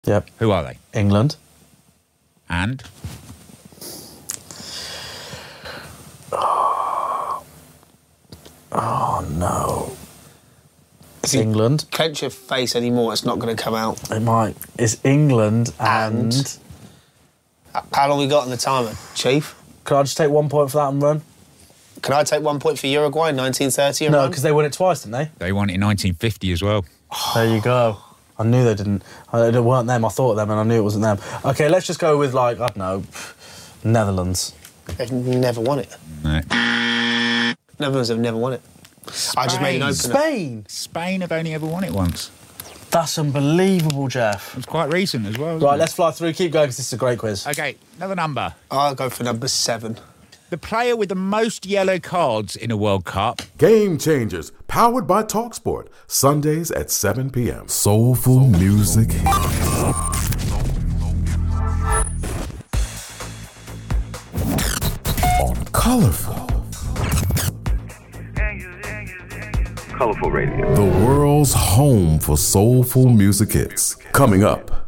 Yep. Who are they? England. And? Oh, no. It's England. Clench your face anymore, it's not going to come out. It might. It's England and... How long we got on the timer, Chief? Can I just take 1 point for that and run? Can I take 1 point for Uruguay in 1930 and No, run? because they won it twice, didn't they? They won it in 1950 as well. There you go. I knew they didn't. It weren't them. I thought them and I knew it wasn't them. OK, let's just go with, like, I don't know, Netherlands. They've never won it. No. Netherlands have never won it. I just made an opener. Spain! Spain have only ever won it once. That's unbelievable, Jeff. It was quite recent as well. Right, let's fly through. Keep going, because this is a great quiz. OK, another number. I'll go for number 7. The player with the most yellow cards in a World Cup. Game Changers, powered by TalkSport. Sundays at 7 p.m. Soulful music. On Colorful. Colorful Radio. The world's home for soulful music hits. Coming up.